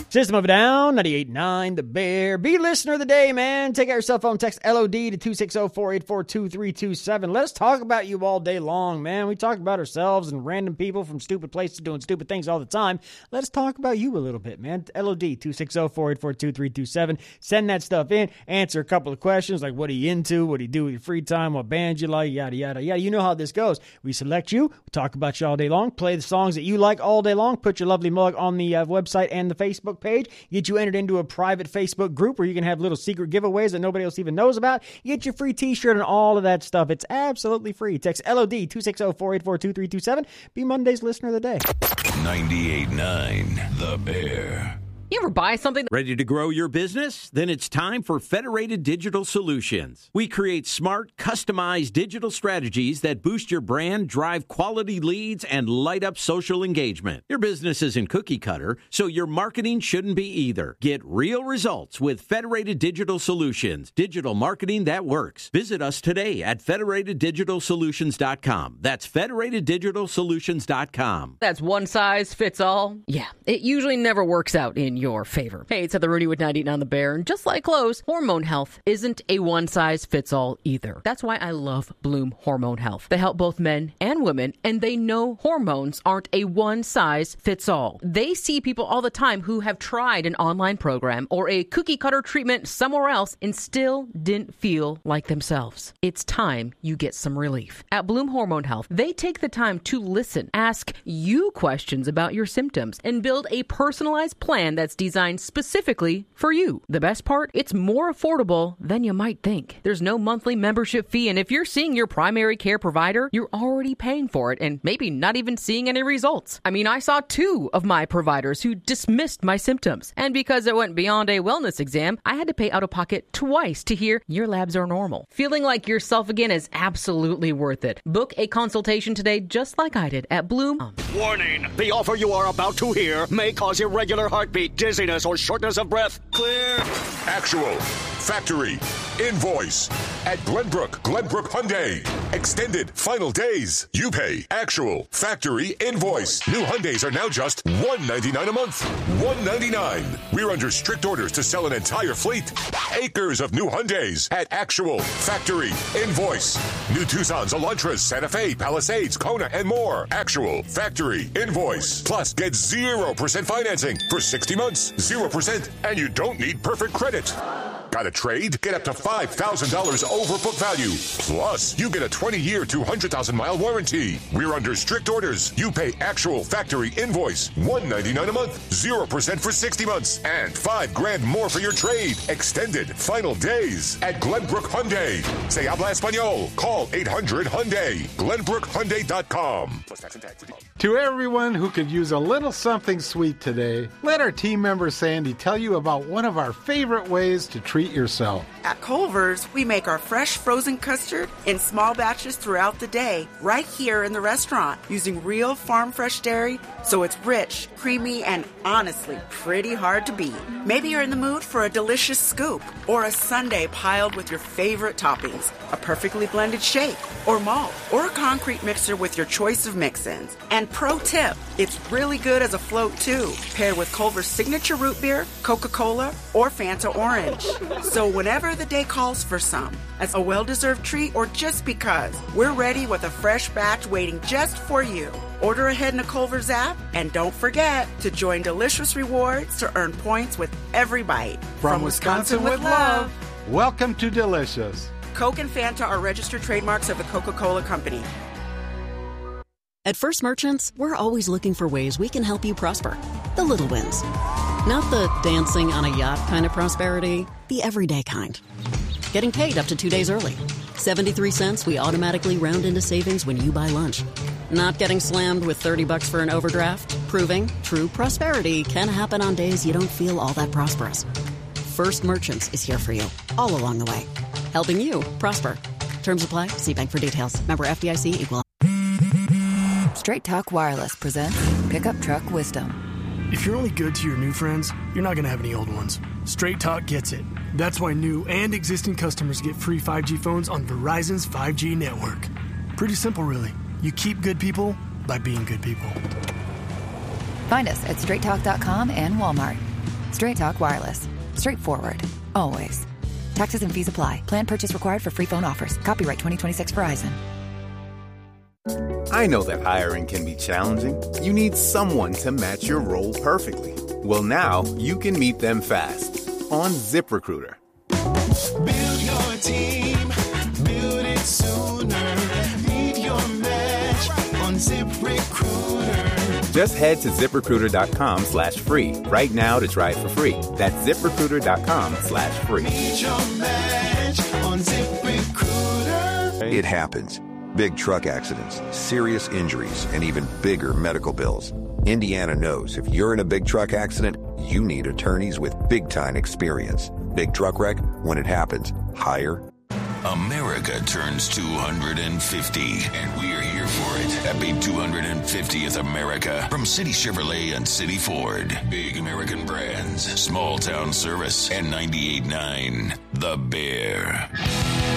System of a Down, 98.9 The Bear. Be listener of the day, man. Take out your cell phone, text LOD to 260-484-2327. Let us talk about you all day long, man. We talk about ourselves and random people from stupid places doing stupid things all the time. Let us talk about you a little bit, man. LOD, 260-484-2327. Send that stuff in. Answer a couple of questions like what are you into, what do you do with your free time, what band you like, yada, yada, yada. You know how this goes. We select you. We talk about you all day long. Play the songs that you like all day long. Put your lovely mug on the website and the Facebook page, get you entered into a private Facebook group where you can have little secret giveaways that nobody else even knows about. You get your free t-shirt and all of that stuff. It's absolutely free. Text LOD 260-484-2327. Be Monday's listener of the day. 98.9 The Bear. You ever buy something? Ready to grow your business? Then it's time for Federated Digital Solutions. We create smart, customized digital strategies that boost your brand, drive quality leads, and light up social engagement. Your business isn't cookie cutter, so your marketing shouldn't be either. Get real results with Federated Digital Solutions. Digital marketing that works. Visit us today at federateddigitalsolutions.com. That's federateddigitalsolutions.com. That's one size fits all? Yeah, it usually never works out in your favor. Hey, it's Heather Rooney with 98.9 The Bear, and just like clothes, hormone health isn't a one-size-fits-all either. That's why I love Bloom Hormone Health. They help both men and women, and they know hormones aren't a one-size-fits-all. They see people all the time who have tried an online program or a cookie-cutter treatment somewhere else and still didn't feel like themselves. It's time you get some relief. At Bloom Hormone Health, they take the time to listen, ask you questions about your symptoms, and build a personalized plan that's designed specifically for you. The best part? It's more affordable than you might think. There's no monthly membership fee, and if you're seeing your primary care provider, you're already paying for it and maybe not even seeing any results. I mean, I saw 2 of my providers who dismissed my symptoms, and because it went beyond a wellness exam, I had to pay out of pocket twice to hear your labs are normal. Feeling like yourself again is absolutely worth it. Book a consultation today just like I did at Bloom. Warning! The offer you are about to hear may cause irregular heartbeat, dizziness, or shortness of breath. Clear. Actual, factory, invoice. At Glenbrook Hyundai. Extended final days. You pay actual, factory, invoice. New Hyundais are now just $199 a month. $199. We're under strict orders to sell an entire fleet. Acres of new Hyundais at actual, factory, invoice. New Tucsons, Elantras, Santa Fe, Palisades, Kona, and more. Actual, factory, invoice. Plus, get 0% financing for 60 months. 0%, and you don't need perfect credit. Got a trade? Get up to $5,000 over book value. Plus, you get a 20-year, 200,000-mile warranty. We're under strict orders. You pay actual factory invoice. $199 a month. 0% for 60 months. And $5,000 more for your trade. Extended final days at Glenbrook Hyundai. Se habla español. Call 800-HYUNDAI. GlenbrookHyundai.com. Plus tax and tag. To everyone who could use a little something sweet today, let our team member Sandy tell you about one of our favorite ways to treat yourself. At Culver's, we make our fresh frozen custard in small batches throughout the day, right here in the restaurant, using real farm fresh dairy, so it's rich, creamy, and honestly, pretty hard to beat. Maybe you're in the mood for a delicious scoop, or a sundae piled with your favorite toppings, a perfectly blended shake, or malt, or a concrete mixer with your choice of mix-ins. And pro tip, it's really good as a float too, paired with Culver's signature root beer, Coca-Cola, or Fanta Orange. So whenever the day calls for some, as a well-deserved treat or just because, we're ready with a fresh batch waiting just for you. Order ahead in the Culver's app, and don't forget to join Delicious Rewards to earn points with every bite. From Wisconsin with love, welcome to Delicious. Coke and Fanta are registered trademarks of the Coca-Cola Company. At First Merchants, we're always looking for ways we can help you prosper. The little wins. Not the dancing on a yacht kind of prosperity, the everyday kind. Getting paid up to 2 days early. 73 cents we automatically round into savings when you buy lunch. Not getting slammed with $30 for an overdraft. Proving true prosperity can happen on days you don't feel all that prosperous. First Merchants is here for you, all along the way. Helping you prosper. Terms apply. See bank for details. Member FDIC equal. Straight Talk Wireless presents Pickup Truck Wisdom. If you're only good to your new friends, you're not going to have any old ones. Straight Talk gets it. That's why new and existing customers get free 5G phones on Verizon's 5G network. Pretty simple, really. You keep good people by being good people. Find us at straighttalk.com and Walmart. Straight Talk Wireless. Straightforward. Always. Taxes and fees apply. Plan purchase required for free phone offers. Copyright 2026 Verizon. I know that hiring can be challenging. You need someone to match your role perfectly. Well, now you can meet them fast on ZipRecruiter. Build your team. Build it sooner. Meet your match on ZipRecruiter. Just head to ZipRecruiter.com/free right now to try it for free. That's ZipRecruiter.com/free. Meet your match on ZipRecruiter. It happens. Big truck accidents, serious injuries, and even bigger medical bills. Indiana knows if you're in a big truck accident, you need attorneys with big-time experience. Big truck wreck, when it happens, hire. America turns 250, and we're here for it. Happy 250th America from City Chevrolet and City Ford. Big American brands, small town service, and 98.9 The Bear.